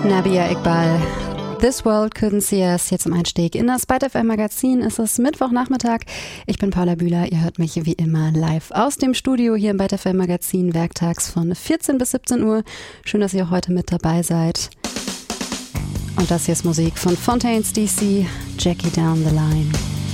Nabia Iqbal, This World Couldn't See Us, hier zum Einstieg in das Byte FM Magazin. Es ist Mittwochnachmittag. Ich bin Paula Bühler. Ihr hört mich wie immer live aus dem Studio hier im Byte FM Magazin, werktags von 14 bis 17 Uhr. Schön, dass ihr heute mit dabei seid. Und das hier ist Musik von Fontaines DC, Jackie Down the Line.